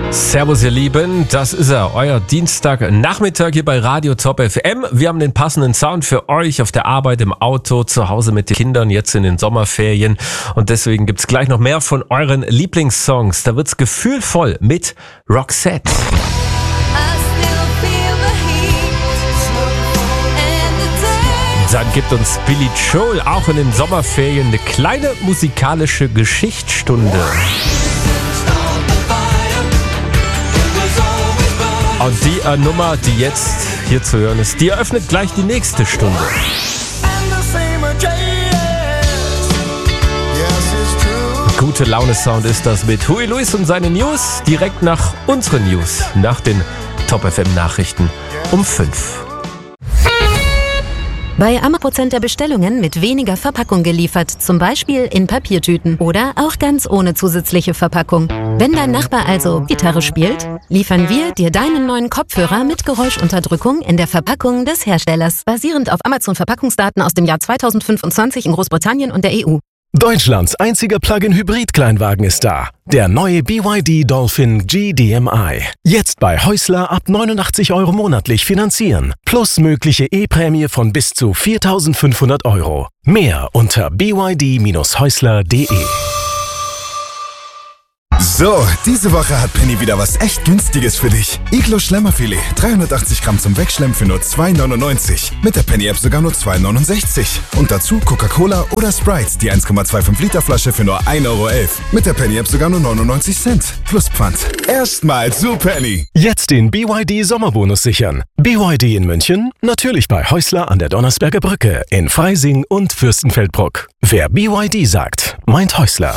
Servus ihr Lieben, das ist er, euer Dienstagnachmittag hier bei Radio Top FM. Wir haben den passenden Sound für euch auf der Arbeit, im Auto, zu Hause mit den Kindern, jetzt in den Sommerferien. Und deswegen gibt's gleich noch mehr von euren Lieblingssongs. Da wird's gefühlvoll mit Roxette. Dann gibt uns Billy Joel auch in den Sommerferien eine kleine musikalische Geschichtsstunde. Und die Nummer, die jetzt hier zu hören ist, die eröffnet gleich die nächste Stunde. Gute Laune-Sound ist das mit Huey Lewis und seine News. Direkt nach unseren News, nach den Top FM Nachrichten um 5. Bei 1% der Bestellungen mit weniger Verpackung geliefert, zum Beispiel in Papiertüten oder auch ganz ohne zusätzliche Verpackung. Wenn dein Nachbar also Gitarre spielt, liefern wir dir deinen neuen Kopfhörer mit Geräuschunterdrückung in der Verpackung des Herstellers, basierend auf Amazon-Verpackungsdaten aus dem Jahr 2025 in Großbritannien und der EU. Deutschlands einziger Plug-in-Hybrid-Kleinwagen ist da. Der neue BYD Dolphin GDMI. Jetzt bei Häusler ab 89 € monatlich finanzieren. Plus mögliche E-Prämie von bis zu 4.500 €. Mehr unter byd-häusler.de. So, diese Woche hat Penny wieder was echt Günstiges für dich. Iglo Schlemmerfilet, 380 Gramm zum Wegschlemmen für nur 2,99. Mit der Penny-App sogar nur 2,69. Und dazu Coca-Cola oder Sprite, die 1,25 Liter Flasche für nur 1,11 €. Mit der Penny-App sogar nur 99 Cent. Plus Pfand. Erstmal zu Penny. Jetzt den BYD Sommerbonus sichern. BYD in München, natürlich bei Häusler an der Donnersberger Brücke, in Freising und Fürstenfeldbruck. Wer BYD sagt, meint Häusler.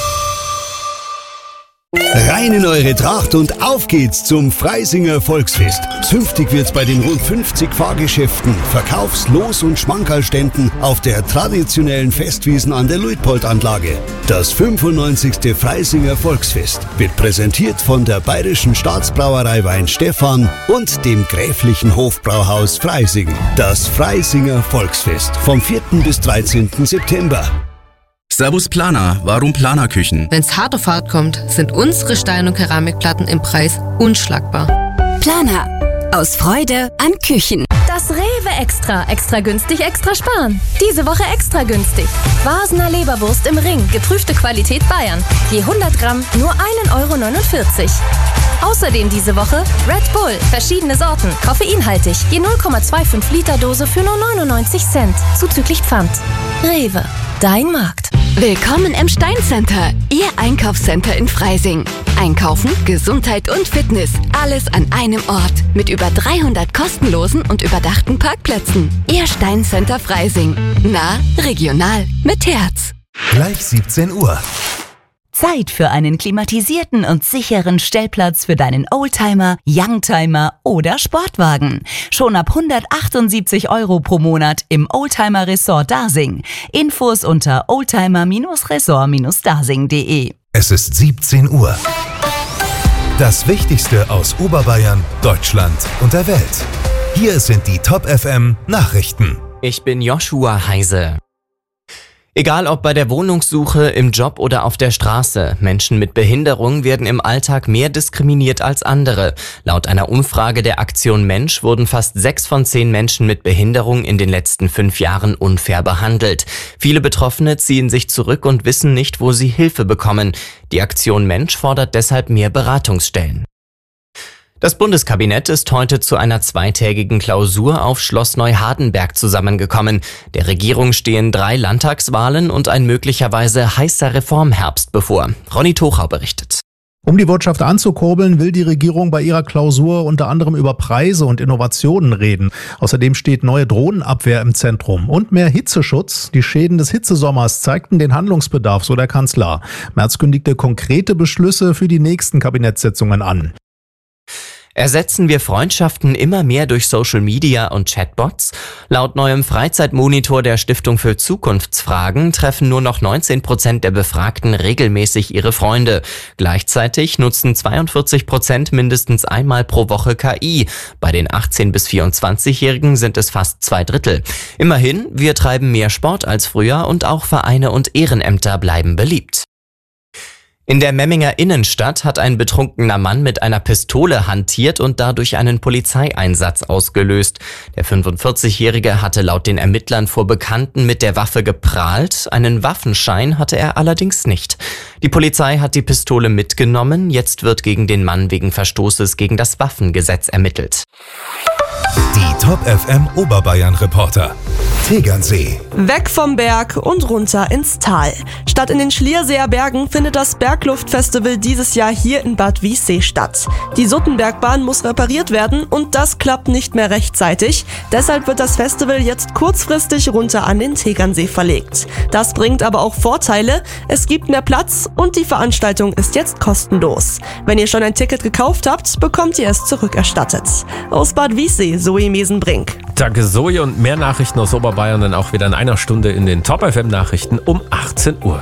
Rein in eure Tracht und auf geht's zum Freisinger Volksfest. Zünftig wird's bei den rund 50 Fahrgeschäften, Verkaufs-, Los- und Schmankerlständen auf der traditionellen Festwiesen an der Luitpold-Anlage. Das 95. Freisinger Volksfest wird präsentiert von der Bayerischen Staatsbrauerei Weinstefan und dem Gräflichen Hofbrauhaus Freising. Das Freisinger Volksfest vom 4. bis 13. September. Servus Planer, warum Planerküchen? Wenn's hart auf hart kommt, sind unsere Stein- und Keramikplatten im Preis unschlagbar. Planer. Aus Freude an Küchen. Das Rewe Extra günstig, extra sparen. Diese Woche extra günstig. Vasener Leberwurst im Ring, geprüfte Qualität Bayern. Je 100 Gramm nur 1,49 €. Außerdem diese Woche Red Bull, verschiedene Sorten, koffeinhaltig. Je 0,25 Liter Dose für nur 99 Cent, zuzüglich Pfand. Rewe, dein Markt. Willkommen im Steincenter, Ihr Einkaufscenter in Freising. Einkaufen, Gesundheit und Fitness, alles an einem Ort. Mit über 300 kostenlosen und überdachten Parkplätzen. Ihr Steincenter Freising. Nah, regional, mit Herz. Gleich 17 Uhr. Zeit für einen klimatisierten und sicheren Stellplatz für deinen Oldtimer, Youngtimer oder Sportwagen. Schon ab 178 € pro Monat im Oldtimer Resort Dasing. Infos unter oldtimer-resort-dasing.de. Es ist 17 Uhr. Das Wichtigste aus Oberbayern, Deutschland und der Welt. Hier sind die Top FM Nachrichten. Ich bin Joshua Heise. Egal ob bei der Wohnungssuche, im Job oder auf der Straße, Menschen mit Behinderung werden im Alltag mehr diskriminiert als andere. Laut einer Umfrage der Aktion Mensch wurden fast 6 von 10 Menschen mit Behinderung in den letzten 5 Jahren unfair behandelt. Viele Betroffene ziehen sich zurück und wissen nicht, wo sie Hilfe bekommen. Die Aktion Mensch fordert deshalb mehr Beratungsstellen. Das Bundeskabinett ist heute zu einer zweitägigen Klausur auf Schloss Neuhardenberg zusammengekommen. Der Regierung stehen 3 Landtagswahlen und ein möglicherweise heißer Reformherbst bevor. Ronny Tochau berichtet. Um die Wirtschaft anzukurbeln, will die Regierung bei ihrer Klausur unter anderem über Preise und Innovationen reden. Außerdem steht neue Drohnenabwehr im Zentrum und mehr Hitzeschutz. Die Schäden des Hitzesommers zeigten den Handlungsbedarf, so der Kanzler. Merz kündigte konkrete Beschlüsse für die nächsten Kabinettssitzungen an. Ersetzen wir Freundschaften immer mehr durch Social Media und Chatbots? Laut neuem Freizeitmonitor der Stiftung für Zukunftsfragen treffen nur noch 19% der Befragten regelmäßig ihre Freunde. Gleichzeitig nutzen 42% mindestens einmal pro Woche KI. Bei den 18- bis 24-Jährigen sind es fast 2/3. Immerhin, wir treiben mehr Sport als früher und auch Vereine und Ehrenämter bleiben beliebt. In der Memminger Innenstadt hat ein betrunkener Mann mit einer Pistole hantiert und dadurch einen Polizeieinsatz ausgelöst. Der 45-Jährige hatte laut den Ermittlern vor Bekannten mit der Waffe geprahlt. Einen Waffenschein hatte er allerdings nicht. Die Polizei hat die Pistole mitgenommen. Jetzt wird gegen den Mann wegen Verstoßes gegen das Waffengesetz ermittelt. Die Top FM Oberbayern Reporter. Tegernsee. Weg vom Berg und runter ins Tal. Statt in den Schlierseer Bergen findet das Bergluftfestival dieses Jahr hier in Bad Wiessee statt. Die Suttenbergbahn muss repariert werden und das klappt nicht mehr rechtzeitig. Deshalb wird das Festival jetzt kurzfristig runter an den Tegernsee verlegt. Das bringt aber auch Vorteile. Es gibt mehr Platz und die Veranstaltung ist jetzt kostenlos. Wenn ihr schon ein Ticket gekauft habt, bekommt ihr es zurückerstattet. Aus Bad Wiessee, Zoe Mesenbrink. Danke Zoe und mehr Nachrichten aus Oberbayern dann auch wieder in einer Stunde in den Top FM Nachrichten um 18 Uhr.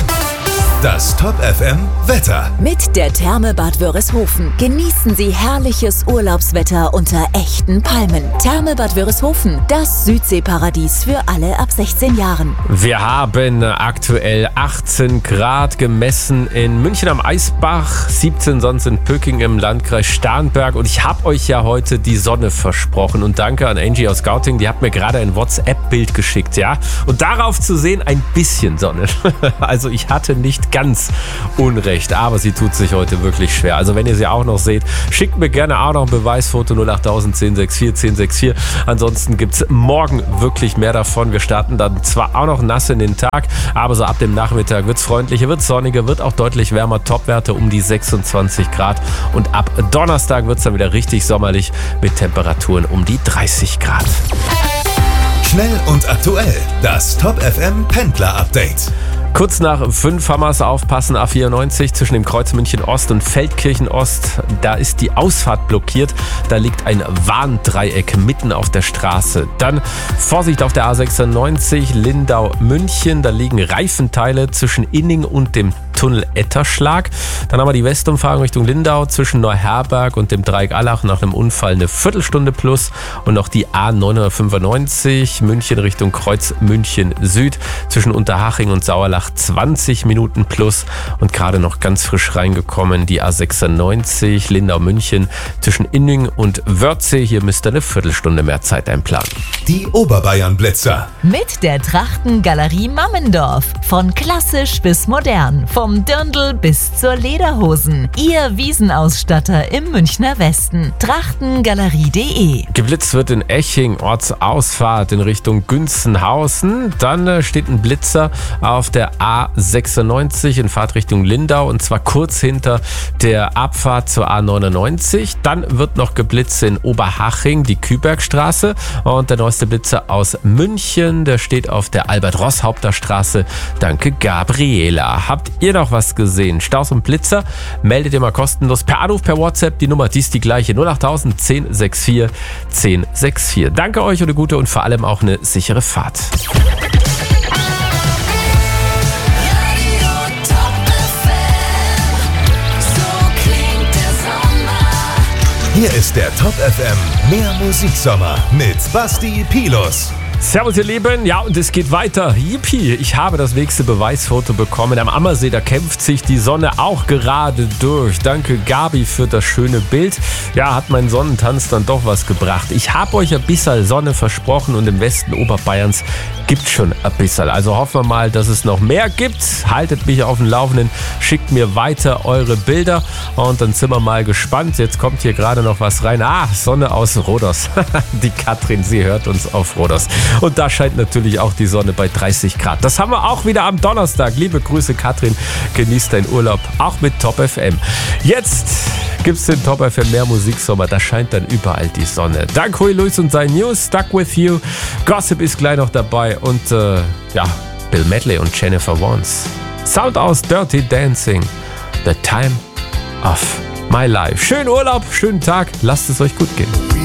Das Top FM Wetter. Mit der Therme Bad Wörishofen genießen Sie herrliches Urlaubswetter unter echten Palmen. Therme Bad Wörishofen, das Südseeparadies für alle ab 16 Jahren. Wir haben aktuell 18 Grad gemessen in München am Eisbach, 17 sonst in Pöcking im Landkreis Starnberg. Und ich habe euch ja heute die Sonne versprochen. Und danke an Angie aus Gauting, die hat mir gerade ein WhatsApp-Bild geschickt, ja. Und darauf zu sehen, ein bisschen Sonne. Also ich hatte nicht ganz unrecht, aber sie tut sich heute wirklich schwer. Also wenn ihr sie auch noch seht, schickt mir gerne auch noch ein Beweisfoto 08000 1064 1064. Ansonsten gibt es morgen wirklich mehr davon. Wir starten dann zwar auch noch nass in den Tag, aber so ab dem Nachmittag wird es freundlicher, wird sonniger, wird auch deutlich wärmer. Topwerte um die 26 Grad und ab Donnerstag wird es dann wieder richtig sommerlich mit Temperaturen um die 30 Grad. Schnell und aktuell. Das Top FM Pendler Update. Kurz nach 5 haben wir es aufpassen, A94 zwischen dem Kreuz München Ost und Feldkirchen Ost. Da ist die Ausfahrt blockiert. Da liegt ein Warndreieck mitten auf der Straße. Dann Vorsicht auf der A96 Lindau-München. Da liegen Reifenteile zwischen Inning und dem Tunnel Etterschlag. Dann haben wir die Westumfahrung Richtung Lindau zwischen Neuherberg und dem Dreieck Allach nach einem Unfall eine Viertelstunde plus. Und noch die A995 München Richtung Kreuz München Süd zwischen Unterhaching und Sauerlach 20 Minuten plus. Und gerade noch ganz frisch reingekommen die A96 Lindau-München zwischen Inning und Wörthsee. Hier müsst ihr eine Viertelstunde mehr Zeit einplanen. Die Oberbayern Blitzer. Mit der Trachtengalerie Mammendorf. Von klassisch bis modern. Vom Dirndl bis zur Lederhosen. Ihr Wiesenausstatter im Münchner Westen. Trachtengalerie.de. Geblitzt wird in Eching, Ortsausfahrt in Richtung Günzenhausen. Dann steht ein Blitzer auf der A96 in Fahrtrichtung Lindau und zwar kurz hinter der Abfahrt zur A99. Dann wird noch geblitzt in Oberhaching, die Kübergstraße. Und der neueste Blitzer aus München, der steht auf der Albert-Roßhaupter-Straße. Danke, Gabriela. Habt ihr noch was gesehen? Staus und Blitzer? Meldet ihr mal kostenlos per Anruf, per WhatsApp. Die Nummer, die ist die gleiche. 08000 1064 1064. Danke euch und eine gute und vor allem auch eine sichere Fahrt. Hier ist der Top FM Mehr Musiksommer mit Basti Pilus. Servus ihr Lieben, ja und es geht weiter. Yippie, ich habe das nächste Beweisfoto bekommen. Am Ammersee, da kämpft sich die Sonne auch gerade durch. Danke Gabi für das schöne Bild. Ja, hat mein Sonnentanz dann doch was gebracht. Ich habe euch ein bisschen Sonne versprochen und im Westen Oberbayerns gibt schon ein bisschen. Also hoffen wir mal, dass es noch mehr gibt. Haltet mich auf dem Laufenden, schickt mir weiter eure Bilder und dann sind wir mal gespannt. Jetzt kommt hier gerade noch was rein. Sonne aus Rhodos. Die Katrin, sie hört uns auf Rhodos. Und da scheint natürlich auch die Sonne bei 30 Grad. Das haben wir auch wieder am Donnerstag. Liebe Grüße, Katrin. Genießt deinen Urlaub, auch mit Top FM. Jetzt gibt es den Top FM Mehr Musiksommer. Da scheint dann überall die Sonne. Dank Hui Luis und sein News. Stuck with you. Gossip ist gleich noch dabei. Und Bill Medley und Jennifer Warnes. Sound aus Dirty Dancing. The time of my life. Schönen Urlaub, schönen Tag. Lasst es euch gut gehen.